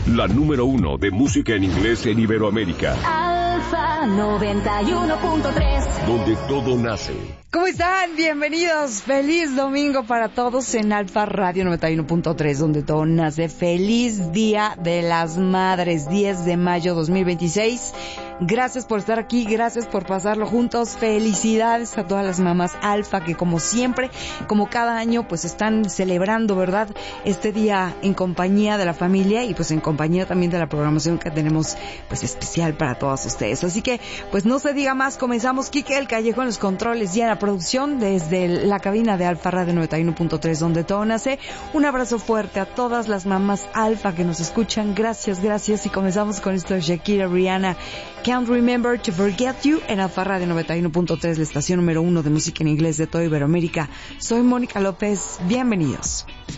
la número 1 de música en inglés en Iberoamérica. Alfa 91.3, donde todo nace. ¿Cómo están? Bienvenidos. Feliz domingo para todos en Alfa Radio 91.3, donde todo nace. Feliz Día de las Madres, 10 de mayo 2026. Gracias por estar aquí, gracias por pasarlo juntos. Felicidades a todas las mamás Alfa que, como siempre, como cada año, pues están celebrando, ¿verdad?, este día en compañía de la familia y pues en compañía también de la programación que tenemos pues especial para todas ustedes. Así que pues no se diga más, comenzamos. Quique el Callejo en los controles y en la producción desde la cabina de Alfa Radio 91.3, donde todo nace. Un abrazo fuerte a todas las mamás Alfa que nos escuchan. Gracias, gracias. Y comenzamos con esto de Shakira, Rihanna, Can't Remember to Forget You, en Alfa Radio 91.3, la estación número 1 de música en inglés de toda Iberoamérica. Soy Mónica López, bienvenidos.